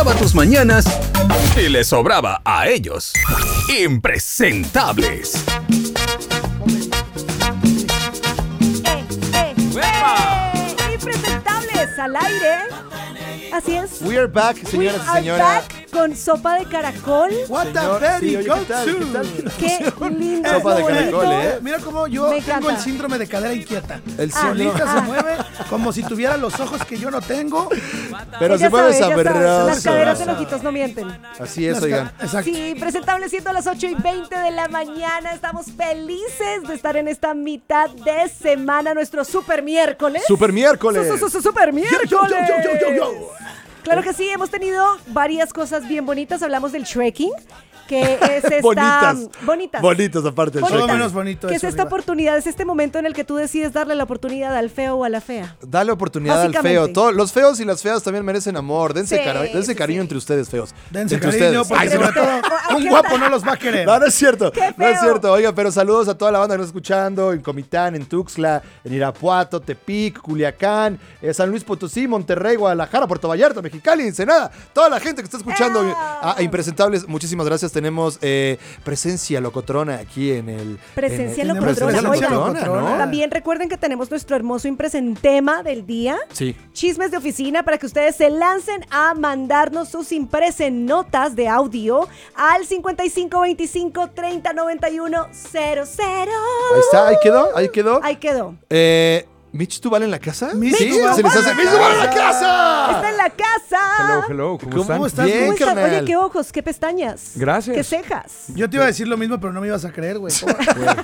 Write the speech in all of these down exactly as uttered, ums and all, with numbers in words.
alegraba tus mañanas y le sobraba a ellos. Impresentables. Eh, eh, eh, impresentables al aire. Así es. We are back, señoras We y are señoras. back con sopa de caracol. What Señor, a very sí, oye, good ¿qué tal? ¿Qué tune. tal? Qué lindo. Sopa de bonito. caracol, ¿eh? Mira cómo yo Me tengo encanta. el síndrome de cadera inquieta. El Ah, síndrome. Solita ah. se mueve como si tuviera los ojos que yo no tengo. Pero Ella se mueve sabe, ella sabe. sabroso. Las caderas de ojitos no mienten. Así es, Las oigan. ca- Exacto. Sí, presentable siendo las ocho y veinte de la mañana. Estamos felices de estar en esta mitad de semana, nuestro super miércoles. Super miércoles. Su, su, su, super miércoles. Yo, yo, yo, yo, yo, yo. Claro que sí, hemos tenido varias cosas bien bonitas. Hablamos del trekking, que es esta... Bonitas. Bonitas. Bonitas aparte del Bonitas. Todo show. menos bonito Que es eso, esta arriba. oportunidad, es este momento en el que tú decides darle la oportunidad al feo o a la fea. Dale oportunidad al Básicamente. feo. Todo- los feos y las feas también merecen amor. Dense, Sí, cara- dense sí, cariño sí. entre ustedes, feos. Dense entre cariño, ustedes. porque Ay, sobre sí, todo Ay, un ¿qué guapo tal? no los va a querer. No, no es cierto. ¡Qué No es feo! cierto. Oiga, pero saludos a toda la banda que nos está escuchando en Comitán, en Tuxtla, en Irapuato, Tepic, Culiacán, eh, San Luis Potosí, Monterrey, Guadalajara, Puerto Vallarta, Mexicali, Ensenada. Toda la gente que está escuchando ¡Ah! a, a Impresentables, muchísimas gracias. Tenemos eh, presencia locotrona aquí en el... Presencia en el- Tenemos locotrona. Presencia presencia Oigan, locotrona, ¿no? También recuerden que tenemos nuestro hermoso impresentema del día. Sí. Chismes de oficina para que ustedes se lancen a mandarnos sus impresenotas de audio al cincuenta y cinco veinticinco treinta noventa y uno cero cero. Ahí está, ahí quedó, ahí quedó. Ahí quedó. Eh, ¿Mitch Duval en la casa? Mitch Sí, Duval se les en hace la ¡Mitch Duval en la casa! casa! Está en la casa. Hello, hello, ¿cómo, ¿Cómo están? estás? Bien, ¿Cómo estás? carnal. Oye, qué ojos, qué pestañas. Gracias. Qué cejas. Yo te iba a decir lo mismo, pero no me ibas a creer, güey. ¿Cómo,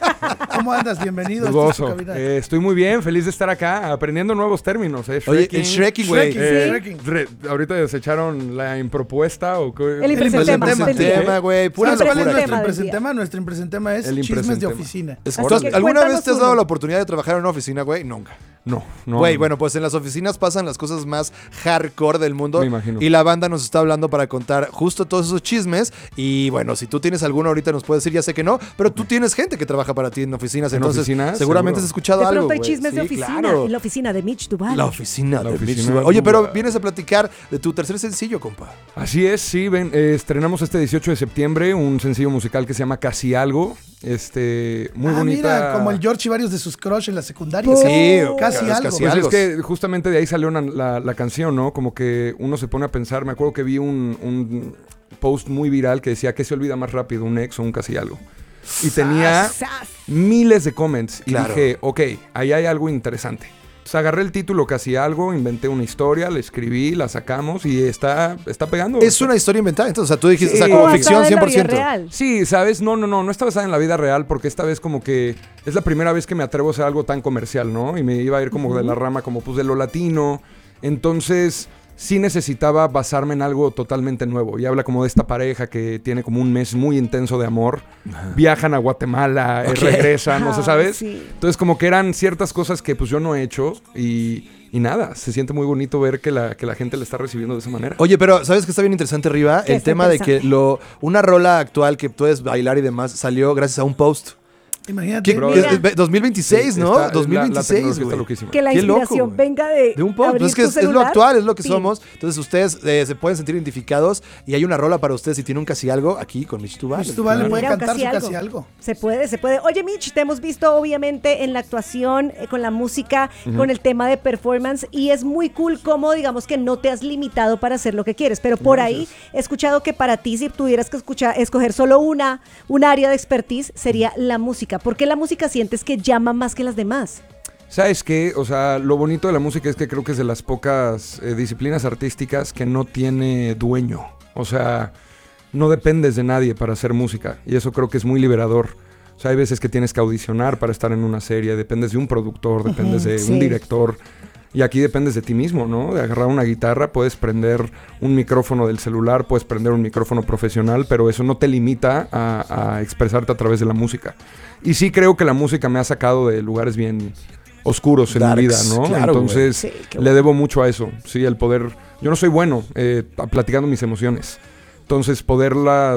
¿Cómo andas? Bienvenido. Esta es tu Dudoso. cabina. Eh, estoy muy bien, feliz de estar acá, aprendiendo nuevos términos. Eh. Oye, Shrekking. el Shrekking, güey. Shrekking, Eh, Shrekking. re- ahorita desecharon la impropuesta o qué? El impresentema. impresentema. del día. Tema, güey. Pura ¿Sabes cuál es locura. nuestro del día. impresentema? Nuestro impresentema es El chismes de impresentema. oficina. Es- Así ¿tú has- que ¿Alguna cuéntanos vez te has uno. dado la oportunidad de trabajar en una oficina, güey? Nunca. No, no. Güey, no. bueno, pues en las oficinas pasan las cosas más hardcore del mundo. Me imagino. Y la banda nos está hablando para contar justo todos esos chismes. Y bueno, si tú tienes alguno ahorita nos puedes decir, ya sé que no, pero tú tienes gente que trabaja para ti en oficinas. ¿En entonces, oficinas? seguramente Seguro. has escuchado De algo. pronto hay güey. chismes de Sí, oficina. claro. En la oficina de Mitch Duval. La oficina La de oficina Mitch Duval. Oye, Duval. pero vienes a platicar de tu tercer sencillo, compa. Así es, sí, ven, eh, estrenamos este dieciocho de septiembre un sencillo musical que se llama Casi Algo. Este, muy ah, bonita. mira, como el George y varios de sus crush en la secundaria. Sí, casi los algo. casi Pues algo. es que justamente de ahí salió una- la, la canción, ¿no? Como que uno se pone a pensar. Me acuerdo que vi un, un post muy viral que decía: ¿qué se olvida más rápido, un ex o un casi algo? Y tenía Sas. miles de comments. Y Claro. dije, ok, ahí hay algo interesante. Entonces agarré el título Casi Algo, inventé una historia, la escribí, la sacamos y está, está pegando. Es una historia inventada, entonces, o sea, tú dijiste, Sí. o sea, O como basada ficción en la cien por vida ciento. real. Sí, ¿sabes? No, no, no, no está basada en la vida real porque esta vez como que es la primera vez que me atrevo a hacer algo tan comercial, ¿no? Y me iba a ir como de la rama como pues de lo latino. Entonces sí necesitaba basarme en algo totalmente nuevo. Y habla como de esta pareja que tiene como un mes muy intenso de amor. Viajan a Guatemala, eh, Ok. regresan, no sé, Ah, ¿sabes? sí. Entonces como que eran ciertas cosas que pues yo no he hecho y, y nada, se siente muy bonito ver que la, que la gente le está recibiendo de esa manera. Oye, pero ¿sabes qué está bien interesante arriba? ¿Qué El está tema de que interesante? lo una rola actual que puedes bailar y demás salió gracias a un post. Imagínate. ¿Qué- Bro, qué- mira. es- dos mil veintiséis, Sí, ¿no? está- la- la dos mil veintiséis, tecnología está güey. loquísima. Que la Qué loco, inspiración güey. venga de, De un post, abrir pues es que tu es, es lo celular. actual, es lo que Sí. somos. Entonces ustedes eh, se pueden sentir identificados y hay una rola para ustedes si tienen un casi algo aquí con Mitch Duval. Mitch Duval le Claro. puede Mira, cantar casi su algo. casi algo. Se puede, se puede. Oye, Mitch, te hemos visto obviamente en la actuación, eh, con la música, con el tema de performance y es muy cool cómo, digamos, que no te has limitado para hacer lo que quieres, pero por ahí he escuchado que para ti, si tuvieras que escuchar, escoger solo una, un área de expertise, sería la música. ¿Por qué la música sientes que llama más que las demás? ¿Sabes qué? O sea, lo bonito de la música es que creo que es de las pocas eh, disciplinas artísticas que no tiene dueño. O sea, no dependes de nadie para hacer música. Y eso creo que es muy liberador. O sea, hay veces que tienes que audicionar para estar en una serie. Dependes de un productor, dependes de sí. un director. Y aquí dependes de ti mismo, ¿no? De agarrar una guitarra, puedes prender un micrófono del celular, puedes prender un micrófono profesional, pero eso no te limita a, a expresarte a través de la música. Y sí creo que la música me ha sacado de lugares bien oscuros en Darks, mi vida, ¿no? claro, Entonces, Sí, qué le debo mucho a eso, sí, el poder... Yo no soy bueno eh, a- platicando mis emociones. Entonces, poderlas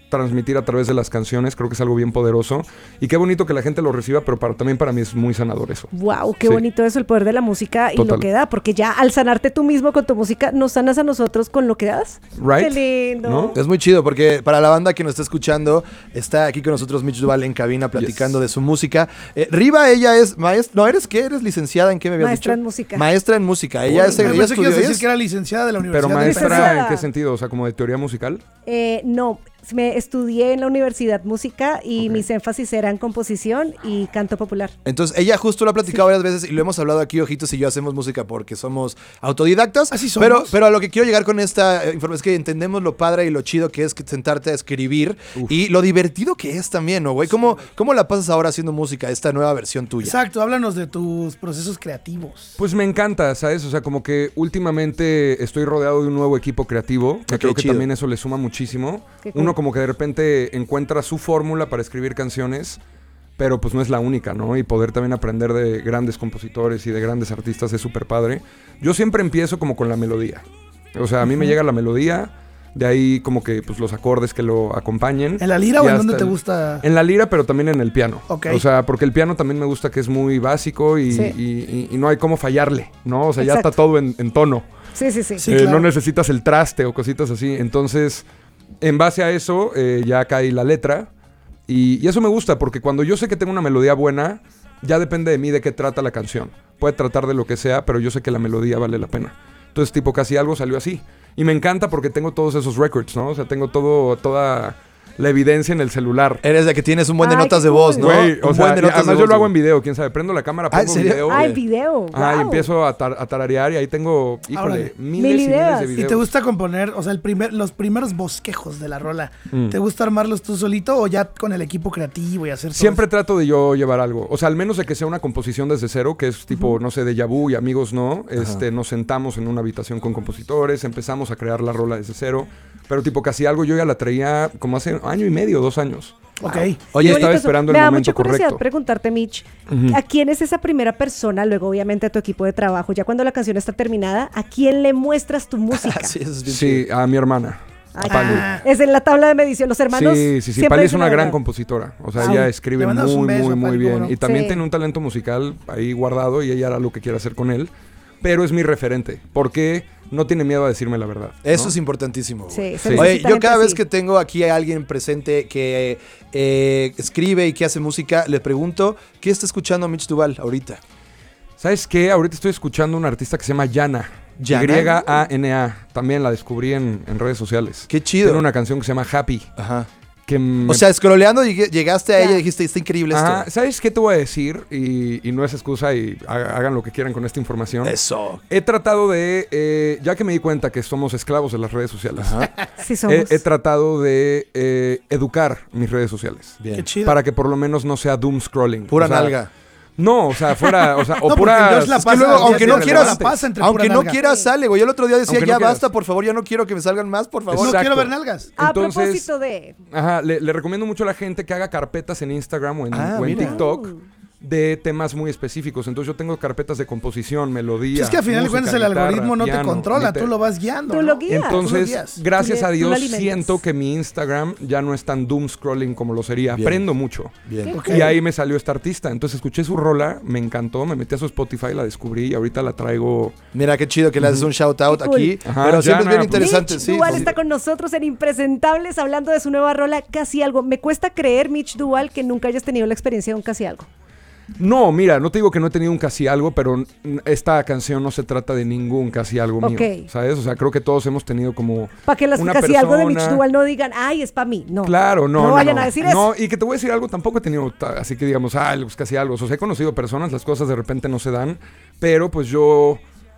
transmitir a través de las canciones, creo que es algo bien poderoso. Y qué bonito que la gente lo reciba, pero para, también para mí es muy sanador eso. Wow, qué Sí. bonito eso, el poder de la música y Total. lo que da, porque ya al sanarte tú mismo con tu música, nos sanas a nosotros con lo que das. Right? Qué lindo. ¿No? Es muy chido porque para la banda que nos está escuchando, está aquí con nosotros Mitch Duval en cabina platicando Yes. de su música. Eh, Riva, ella es maestra. No, ¿eres qué? ¿Eres licenciada en qué me habías Maestra dicho? en música. Maestra en música. Ella, es, Me ella pensé que estudió. ibas a ella decir es- que era licenciada de la Pero Universidad de maestra, Licenciada. ¿en qué sentido? O sea, como de teoría musical. Eh, no, me estudié en la Universidad Música y Ok. mis énfasis eran composición y canto popular. Entonces, ella justo lo ha platicado varias veces y lo hemos hablado aquí, Ojitos y yo hacemos música porque somos autodidactas. Así somos. Pero, pero a lo que quiero llegar con esta eh, información es que entendemos lo padre y lo chido que es que sentarte a escribir Uf. y lo divertido que es también, ¿no, güey? ¿Cómo, ¿Cómo la pasas ahora haciendo música, esta nueva versión tuya? Exacto, háblanos de tus procesos creativos. Pues me encanta, ¿sabes? O sea, como que últimamente estoy rodeado de un nuevo equipo creativo, que Ok, creo que chido. también eso le suma muchísimo. Qué cool. Uno como que de repente encuentra su fórmula para escribir canciones, pero pues no es la única, ¿no? Y poder también aprender de grandes compositores y de grandes artistas es súper padre. Yo siempre empiezo como con la melodía. O sea, a mí me llega la melodía, de ahí como que pues los acordes que lo acompañen. ¿En la lira y o en hasta dónde te el- gusta? En la lira, pero también en el piano. Ok. O sea, porque el piano también me gusta que es muy básico y, Sí. y- y- y no hay cómo fallarle, ¿no? O sea, ya Exacto. está todo en, en tono. Sí, sí, sí. Sí, Eh, claro. No necesitas el traste o cositas así. Entonces, en base a eso, eh, ya cae la letra. Y, y eso me gusta, porque cuando yo sé que tengo una melodía buena, ya depende de mí de qué trata la canción. Puede tratar de lo que sea, pero yo sé que la melodía vale la pena. Entonces, tipo, casi algo salió así. Y me encanta porque tengo todos esos records, ¿no? O sea, tengo todo, toda la evidencia en el celular. Eres de que tienes un buen de Ay, notas qué de voz, cool. ¿no? Güey, o un sea, buen de y notas además de yo voz, lo hago en güey. video, quién sabe. Prendo la cámara, Ah, ¿en pongo serio? video. Ah, en video. Ah, y wow. empiezo a, tar- a tararear y ahí tengo, híjole, Órale. miles Mil y miles ideas. de ¿Y videos. ¿Y te gusta componer, o sea, el primer, los primeros bosquejos de la rola? Mm. ¿Te gusta armarlos tú solito o ya con el equipo creativo y hacer todo Siempre eso? trato de yo llevar algo. O sea, al menos de que sea una composición desde cero, que es tipo, no sé, de vu y amigos no. Este, nos sentamos en una habitación con compositores, empezamos a crear la rola desde cero. Pero tipo, casi algo yo ya la traía como hace año y medio, dos años. Ok. Oye, Qué bonito estaba eso. esperando el Me da momento mucha curiosidad correcto. preguntarte, Mitch, ¿a quién es esa primera persona, luego obviamente a tu equipo de trabajo, ya cuando la canción está terminada, a quién le muestras tu música? sí, eso es bien Sí, chido. a mi hermana. Ay, a Pali. Ah. Es en la tabla de medición, los hermanos. Sí, sí, sí. siempre Pali es dicen una la gran verdad. compositora. O sea, Ah, ella le escribe mandamos un muy, beso muy, a muy Pali, bien. ¿cómo no? Y también Sí. tiene un talento musical ahí guardado y ella hará lo que quiera hacer con él. Pero es mi referente. Porque no tiene miedo a decirme la verdad. Eso ¿no? es importantísimo. güey. Sí, se Sí. Oye, necesita yo gente cada vez así. que tengo aquí a alguien presente que eh, escribe y que hace música, le pregunto, ¿qué está escuchando Mitch Duval ahorita? ¿Sabes qué? Ahorita estoy escuchando a una artista que se llama Yana. ¿Yana? Y A N A. También la descubrí en, en redes sociales. Qué chido. Tiene una canción que se llama Happy. Ajá. Que me- O sea, scrolleando llegué- llegaste a Ya. ella y dijiste, está increíble Ajá, esto. ¿sabes qué te voy a decir? Y, y no es excusa y ha- hagan lo que quieran con esta información. Eso. He tratado de, eh, ya que me di cuenta que somos esclavos de las redes sociales, Sí somos. he, he tratado de eh, educar mis redes sociales. Bien. Qué chido. Para que por lo menos no sea doom scrolling. Pura O sea, nalga. No, o sea, fuera, o sea, o No, porque pura... Dios la Es que pasa, luego, Dios aunque la no quieras, la pasa entre aunque pura no nalga. quieras, sale, güey. Yo el otro día decía, Aunque no ya quieras. basta, por favor, ya no quiero que me salgan más, por favor. No Exacto. quiero ver nalgas. A Entonces- propósito de... Ajá, le, le recomiendo mucho a la gente que haga carpetas en Instagram o en, Ah, o en mira. TikTok de temas muy específicos. Entonces yo tengo carpetas de composición, melodía. Si es que al final de música, cuentas el guitarra, algoritmo no te piano, controla, ni te- tú lo vas guiando. Tú ¿no? lo guías. Tú lo Entonces, guías. gracias Tú le- a tú lo Dios, alimentas. siento que mi Instagram ya no es tan doom scrolling como lo sería. Bien. Aprendo mucho. Bien. Ok. Y ahí me salió esta artista. Entonces escuché su rola, me encantó, me metí a su Spotify, la descubrí y ahorita la traigo. Mira qué chido que le haces un shout out Qué cool. aquí. Ajá, pero siempre Yana, es bien pues- interesante, Mitch sí. Duval sí. está con nosotros en Impresentables hablando de su nueva rola Casi Algo. Me cuesta creer, Mitch Duval, que nunca hayas tenido la experiencia de un Casi Algo. No, mira, no te digo que no he tenido un casi algo, pero n- esta canción no se trata de ningún casi algo mío. Ok. ¿Sabes? O sea, creo que todos hemos tenido como. Para que las una Casi Algo de Mitch persona- Duval no digan, ay, es para mí. No. Claro, no. No No, vayan no. a decir No, eso. y que te voy a decir algo, tampoco he tenido, ta- así que digamos, ah, pues casi algo. O sea, he conocido personas, las cosas de repente no se dan, pero pues yo,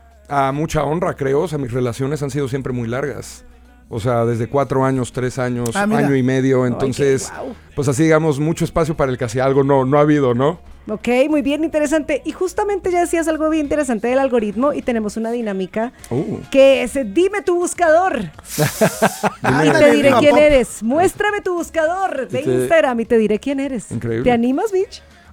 a mucha honra creo, o sea, mis relaciones han sido siempre muy largas. O sea, desde cuatro años, tres años, Ah, mira. año y medio. Entonces, Ay, qué guau. pues así digamos, mucho espacio para el casi algo no, no ha habido, ¿no? Ok, muy bien, interesante. Y justamente ya decías algo bien interesante del algoritmo y tenemos una dinámica Uh. que es dime tu buscador y Ándale, te diré viva quién pop. eres. Muéstrame tu buscador de Y te- Instagram y te diré quién eres. Increíble. ¿Te animas, Mitch?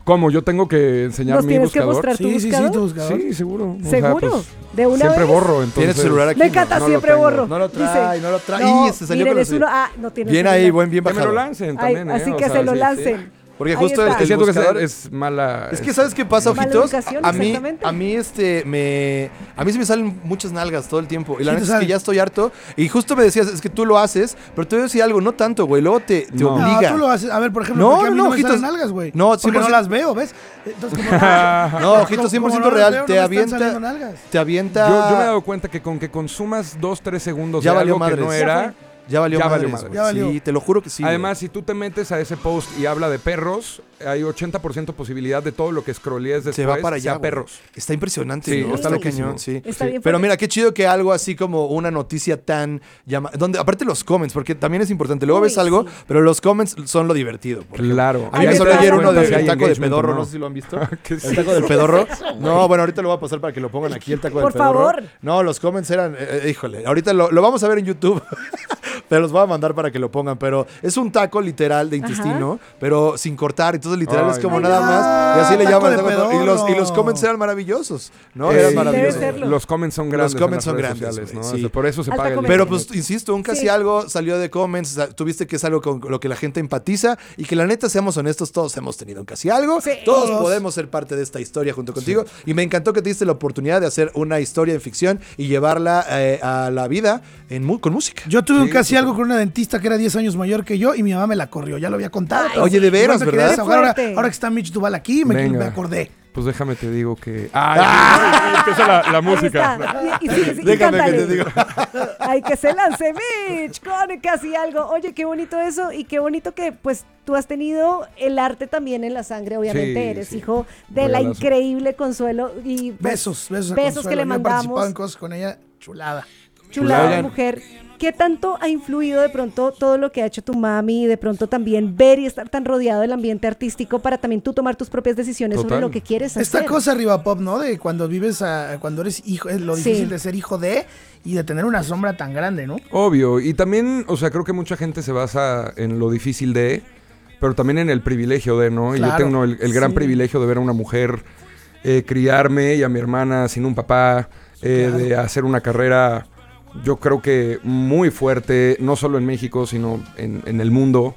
¿Cómo? ¿Yo tengo que enseñar ¿Nos mi tienes que buscador? mostrar tu Sí, sí, sí, buscador? tu buscador. Sí, seguro. O sea, ¿Seguro? pues, ¿De una siempre vez? borro, entonces. ¿Tienes celular aquí? Me encanta, No, no lo siempre tengo. borro. No lo trae, Dice, no lo trae. no, Ih, se salió miren, con es el uno, celular. ah, no tiene Bien celular. ahí, buen, bien Que me bajado. lo lancen Ay, también, ¿eh? así O que sea, se lo sí, lancen. sí. Porque Ahí justo está. el, Que siento que buscador- es, es mala. Es que ¿sabes qué pasa, Mala ojitos? educación, A mí, exactamente. a mí este me a mí se me salen muchas nalgas todo el tiempo y la Sí, neta te es que salen. ya estoy harto y justo me decías, es que tú lo haces, pero te voy a decir algo, no tanto, güey, luego te, te No. obliga. No, tú lo haces. A ver, por ejemplo, No, porque a mí no, no, no, me salen ojitos. nalgas, güey. No, porque cien por no ciento. las veo, ¿ves? Entonces, como, No, ojito, como- cien por como ciento no las real, veo, te no me están avienta saliendo nalgas. te avienta Yo, yo me he dado cuenta que con que consumas dos, tres segundos Ya de valió algo que madres. no Ya era. ya valió ya madres, valió madres. güey. Ya valió. Sí, te lo juro que sí. Además, si tú te metes a ese post y habla de perros, hay ochenta por ciento posibilidad de todo lo que scrollees güey. después se va para allá, sea güey. perros. Está impresionante, Sí, ¿no? está Está loquísimo. cañón, sí. Está bien Pero fuerte. mira, qué chido que algo así como una noticia tan llama donde aparte los comments, porque también es importante. Luego Uy, ves algo, sí. pero los comments son lo divertido. por ejemplo. Claro. A mí Ahí me está salió ayer la uno cuenta del si hay taco de engagement o pedorro, no. no sé si lo han visto. ¿Qué es El taco del pedorro. No, bueno, ahorita lo voy a pasar para que lo pongan aquí, el taco del Por pedorro. favor. No, los comments eran, eh, eh, híjole, ahorita lo, lo vamos a ver en YouTube, pero los voy a mandar para que lo pongan. Pero es un taco literal de intestino, pero sin cortar. Entonces literal Ay, es como Ay, nada no. más. Y así le Taco llaman. de taco de pedorro. Y los, y los pedorro. comments eran maravillosos, ¿no? Eh, Eran sí, maravillosos. debe serlo. Los comments son grandes. Los comments en son las redes grandes, sociales, güey, ¿no? sí. O sea, por eso se Alta paga el comedia. Pero internet. pues, insisto, un casi Sí. algo salió de comments, o sea, tuviste que es algo con lo que la gente empatiza y que la neta, seamos honestos, todos hemos tenido un casi algo, Sí. todos Todos. podemos ser parte de esta historia junto contigo y me encantó que te diste la oportunidad de hacer una historia en ficción y llevarla eh, a la vida en mu- con música. Yo tuve un Sí, casi súper. algo con una dentista que era diez años mayor que yo y mi mamá me la corrió. Ya lo había contado. pero Oye, de veras, igual me quería ¿verdad? desahogar. Ahora, Fuerte. ahora que está Mitch Duval aquí, me, Venga. me acordé. Pues déjame te digo que. ¡Ay! empieza la, la Ahí música. está. Y, y, sí, sí, y Déjame que cántale. te digo. Ay, que se lance Mitch con casi algo. Oye, qué bonito eso y qué bonito que pues tú has tenido el arte también en la sangre, obviamente. Sí, Eres sí. hijo de la Regalazo. increíble Consuelo y pues, Besos, besos a besos Consuelo. que le Yo he participado mandamos. en cosas con ella, chulada. Chulada de Oigan. mujer. ¿Qué tanto ha influido de pronto todo lo que ha hecho tu mami y de pronto también ver y estar tan rodeado del ambiente artístico para también tú tomar tus propias decisiones sobre Total. lo que quieres hacer? Esta cosa arriba pop, ¿no? De cuando vives, a, cuando eres hijo, es lo Sí. difícil de ser hijo de y de tener una sombra tan grande, ¿no? Obvio. Y también, o sea, creo que mucha gente se basa en lo difícil de, pero también en el privilegio de, ¿no? Y yo Claro. tengo el, el gran Sí. privilegio de ver a una mujer eh, criarme y a mi hermana sin un papá, eh, Claro. de hacer una carrera, yo creo que muy fuerte, no solo en México, sino en, en el mundo.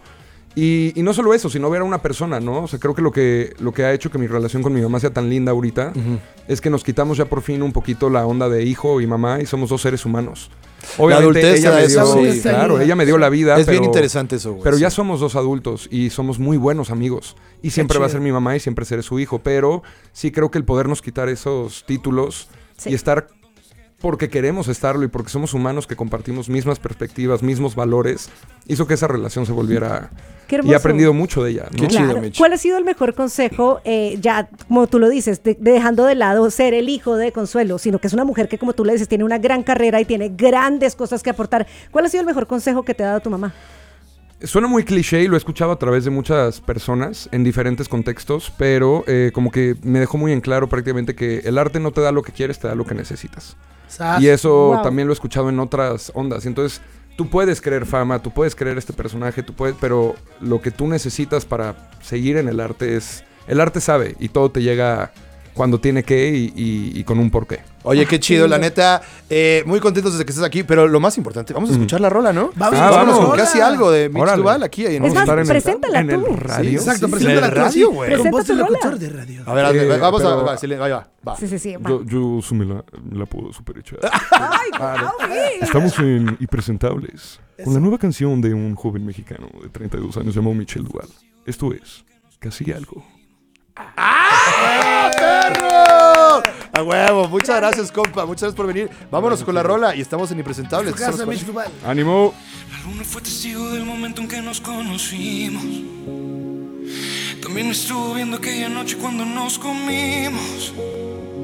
Y, y no solo eso, sino ver a una persona, ¿no? O sea, creo que lo que, lo que ha hecho que mi relación con mi mamá sea tan linda ahorita es que nos quitamos ya por fin un poquito la onda de hijo y mamá y somos dos seres humanos. Obviamente adultez te ella da me eso, dio, sí. claro, ella me dio la vida, Es bien pero- interesante eso, güey. pero ya sí. somos dos adultos y somos muy buenos amigos. Y siempre va a chido. ser mi mamá y siempre seré su hijo. Pero sí creo que el podernos quitar esos títulos Sí. y estar porque queremos estarlo y porque somos humanos que compartimos mismas perspectivas, mismos valores, hizo que esa relación se volviera... Qué Y he hermoso. aprendido mucho de ella, ¿no? Qué chido, Claro. Mitch. ¿Cuál ha sido el mejor consejo, eh, ya como tú lo dices, de- de dejando de lado ser el hijo de Consuelo, sino que es una mujer que, como tú le dices, tiene una gran carrera y tiene grandes cosas que aportar? ¿Cuál ha sido el mejor consejo que te ha dado tu mamá? Suena muy cliché y lo he escuchado a través de muchas personas en diferentes contextos, pero eh, como que me dejó muy en claro prácticamente que el arte no te da lo que quieres, te da lo que necesitas. Sas. Y eso Wow. también lo he escuchado en otras ondas. Y entonces, tú puedes creer fama, tú puedes creer este personaje, tú puedes, pero lo que tú necesitas para seguir en el arte es... El arte sabe y todo te llega cuando tiene que y, y- y con un porqué. Oye, qué chido, la neta. eh, muy contentos desde que estés aquí, pero lo más importante, vamos a escuchar la rola, ¿no? Vamos, Ah, Vámonos vamos. con casi algo de Mitch Órale. Duval aquí. Ahí en Es un- más, estar en el- preséntala en el tú. radio. Sí, Exacto, sí, preséntala en el tú así, radio, güey. con Presenta voz de tu rola. locutor de radio. A ver, a ver, Eh, vamos pero- a... va, silen- ahí va, va. Sí, sí, sí. va. Yo, yo sí me la, me la puedo super echar. Ay, guau, Mitch. Estamos en Impresentables, con la nueva canción de un joven mexicano de treinta y dos años llamado Michel Duval. Esto es Casi Algo. ¡Ah, perro! A huevo, muchas gracias, compa. Muchas gracias por venir. Vámonos con la rola y estamos en Impresentables. Tu casa, Mitch Duval. ¡Ánimo! La luna fue testigo del momento en que nos conocimos. También estuvo viendo aquella noche cuando nos comimos.